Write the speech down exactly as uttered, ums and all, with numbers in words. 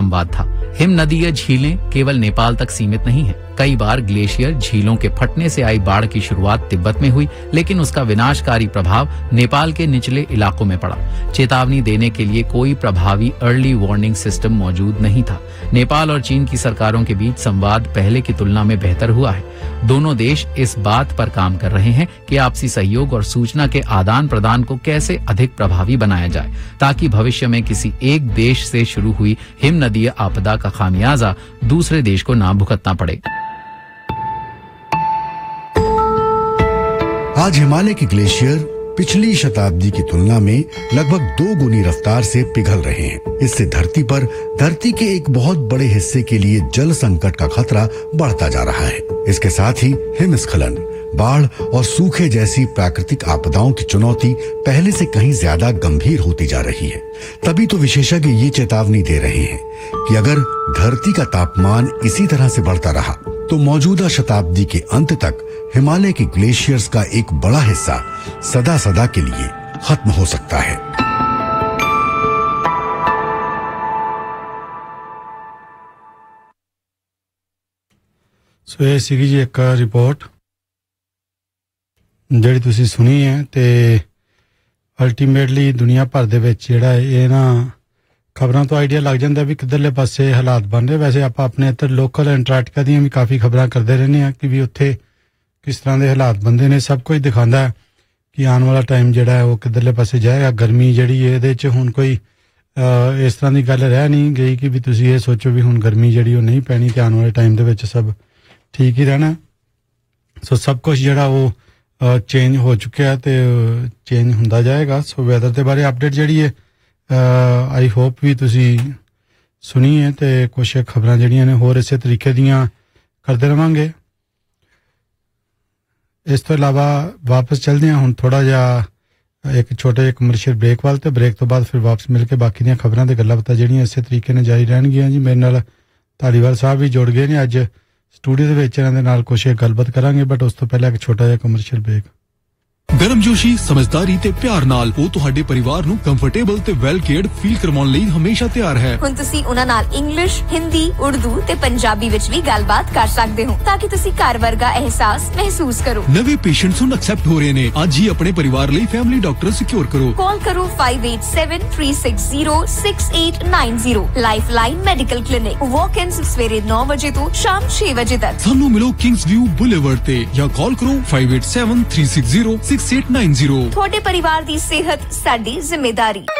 संवाद था। हिमनदीय झीलें केवल नेपाल तक सीमित नहीं हैं। कई बार ग्लेशियर झीलों के फटने से आई बाढ़ की शुरुआत तिब्बत में हुई, लेकिन उसका विनाशकारी प्रभाव नेपाल के निचले इलाकों में पड़ा। चेतावनी देने के लिए कोई प्रभावी अर्ली वार्निंग सिस्टम मौजूद नहीं था। नेपाल और चीन की सरकारों के बीच संवाद पहले की तुलना में बेहतर हुआ है। दोनों देश इस बात पर काम कर रहे हैं कि आपसी सहयोग और सूचना के आदान प्रदान को कैसे अधिक प्रभावी बनाया जाए, ताकि भविष्य में किसी एक देश से शुरू हुई हिमनदीय आपदा का खामियाजा दूसरे देश को ना भुगतना पड़े। आज हिमालय के ग्लेशियर पिछली शताब्दी की तुलना में लगभग दो गुनी रफ्तार से पिघल रहे हैं। इससे धरती पर धरती के एक बहुत बड़े हिस्से के लिए जल संकट का खतरा बढ़ता जा रहा है। इसके साथ ही हिमस्खलन, बाढ़ और सूखे जैसी प्राकृतिक आपदाओं की चुनौती पहले से कहीं ज्यादा गंभीर होती जा रही है। तभी तो विशेषज्ञ ये चेतावनी दे रहे हैं कि अगर धरती का तापमान इसी तरह से बढ़ता रहा तो मौजूदा शताब्दी के अंत तक हिमालय के ग्लेशियर्स का एक बड़ा हिस्सा सदा सदा के लिए खत्म हो सकता है। सो ये सीगी जी एक रिपोर्ट ਜਿਹੜੀ ਤੁਸੀਂ ਸੁਣੀ ਹੈ ਤੇ ਅਲਟੀਮੇਟਲੀ ਦੁਨੀਆ ਭਰ ਦੇ ਵਿੱਚ ਜਿਹੜਾ ਇਹ ਨਾ ਖਬਰਾਂ ਤੋਂ ਆਈਡੀਆ ਲੱਗ ਜਾਂਦਾ ਵੀ ਕਿੱਧਰਲੇ ਪਾਸੇ ਹਾਲਾਤ ਬਣ ਰਹੇ। ਵੈਸੇ ਆਪਾਂ ਆਪਣੇ ਇੱਧਰ ਲੋਕਲ ਐਂਟਾਰਕਟਿਕਾ ਦੀਆਂ ਵੀ ਕਾਫੀ ਖਬਰਾਂ ਕਰਦੇ ਰਹਿੰਦੇ ਆ ਕਿ ਵੀ ਉੱਥੇ ਕਿਸ ਤਰ੍ਹਾਂ ਦੇ ਹਾਲਾਤ ਬੰਦੇ ਨੇ। ਸਭ ਕੁਝ ਦਿਖਾਉਂਦਾ ਕਿ ਆਉਣ ਵਾਲਾ ਟਾਈਮ ਜਿਹੜਾ ਹੈ ਉਹ ਕਿੱਧਰਲੇ ਪਾਸੇ ਜਾਏਗਾ। ਗਰਮੀ ਜਿਹੜੀ ਹੈ ਇਹਦੇ 'ਚ ਹੁਣ ਕੋਈ ਇਸ ਤਰ੍ਹਾਂ ਦੀ ਗੱਲ ਰਹਿ ਨਹੀਂ ਗਈ ਕਿ ਵੀ ਤੁਸੀਂ ਇਹ ਸੋਚੋ ਵੀ ਹੁਣ ਗਰਮੀ ਜਿਹੜੀ ਉਹ ਨਹੀਂ ਪੈਣੀ ਤੇ ਆਉਣ ਵਾਲੇ ਟਾਈਮ ਦੇ ਵਿੱਚ ਸਭ ਠੀਕ ਹੀ ਰਹਿਣਾ। ਸੋ ਸਭ ਕੁਝ ਜਿਹੜਾ ਉਹ ਚੇਂਜ ਹੋ ਚੁੱਕਿਆ ਤੇ ਚੇਂਜ ਹੁੰਦਾ ਜਾਏਗਾ। ਸੋ ਵੈਦਰ ਦੇ ਬਾਰੇ ਅਪਡੇਟ ਜਿਹੜੀ ਹੈ ਆਈ ਹੋਪ ਵੀ ਤੁਸੀਂ ਸੁਣੀ ਹੈ ਤੇ ਕੁਛ ਖਬਰਾਂ ਜਿਹੜੀਆਂ ਨੇ ਹੋਰ ਇਸੇ ਤਰੀਕੇ ਦੀਆਂ ਕਰਦੇ ਰਵਾਂਗੇ। ਇਸ ਤੋਂ ਇਲਾਵਾ ਵਾਪਸ ਚੱਲਦੇ ਹਾਂ ਹੁਣ ਥੋੜਾ ਜਿਹਾ ਇੱਕ ਛੋਟੇ ਜਿਹੇ ਕਮਰਸ਼ੀਅਲ ਬ੍ਰੇਕ ਵੱਲ ਤੇ ਬ੍ਰੇਕ ਤੋਂ ਬਾਅਦ ਫਿਰ ਵਾਪਸ ਮਿਲ ਕੇ ਬਾਕੀ ਦੀਆਂ ਖਬਰਾਂ ਤੇ ਗੱਲਾਂ ਬਾਤਾਂ ਜਿਹੜੀਆਂ ਇਸੇ ਤਰੀਕੇ ਨਾਲ ਜਾਰੀ ਰਹਿਣਗੀਆਂ। ਜੀ ਮੇਰੇ ਨਾਲ ਧਾਲੀਵਾਲ ਸਾਹਿਬ ਵੀ ਜੁੜ ਗਏ ਨੇ ਅੱਜ ਸਟੂਡੀਓ ਦੇ ਵਿੱਚ, ਇਹਨਾਂ ਦੇ ਨਾਲ ਕੁਛ ਗੱਲਬਾਤ ਕਰਾਂਗੇ ਬਟ ਉਸ ਤੋਂ ਪਹਿਲਾਂ ਇੱਕ ਛੋਟਾ ਜਿਹਾ ਕਮਰਸ਼ੀਅਲ ਬ੍ਰੇਕ। ਗਰਮਜੋਸ਼ੀ, ਸਮਝਦਾਰੀ ਤੇ ਪਿਆਰ ਨਾਲ ਉਹ ਤੁਹਾਡੇ ਪਰਿਵਾਰ ਨੂੰ ਕੰਫਰਟੇਬਲ ਤੇ ਵੈਲ ਕੇਅਰਡ ਫੀਲ ਕਰਵਾਉਣ ਲਈ ਹਮੇਸ਼ਾ ਤਿਆਰ ਹੈ। ਹੁਣ ਤੁਸੀਂ ਉਹਨਾਂ ਨਾਲ ਇੰਗਲਿਸ਼, ਹਿੰਦੀ, ਉਰਦੂ ਤੇ ਪੰਜਾਬੀ ਵਿੱਚ ਵੀ ਗੱਲਬਾਤ ਕਰ ਸਕਦੇ ਹੋ ਤਾਂ ਕਿ ਤੁਸੀਂ ਘਰ ਵਰਗਾ ਅਹਿਸਾਸ ਮਹਿਸੂਸ ਕਰੋ। ਨਵੇਂ ਪੇਸ਼ੈਂਟਸ ਨੂੰ ਐਕਸੈਪਟ ਹੋ ਰਹੇ ਨੇ। ਅੱਜ ਹੀ ਆਪਣੇ ਪਰਿਵਾਰ ਲਈ ਫੈਮਿਲੀ ਡਾਕਟਰ ਸਿਕਿਉਰ ਕਰੋ। ਕਾਲ ਕਰੋ five eight seven three six zero six eight nine zero। Lifeline medical clinic, ਵਾਕ-ਇਨਸ ਸਵੇਰੇ ਨੌ ਵਜੇ ਤੋਂ ਸ਼ਾਮ ਛੇ ਵਜੇ ਤੱਕ। ਸਾਨੂੰ ਮਿਲੋ ਕਿੰਗਸ ਵਿਊ ਬੁਲੇਵਰਡ ਤੇ ਜਾਂ ਕਾਲ ਕਰੋ five eight seven three six zero six eight nine zero। ਤੁਹਾਡੇ ਪਰਿਵਾਰ ਦੀ ਸਿਹਤ ਸਾਡੀ ਜ਼ਿੰਮੇਵਾਰੀ।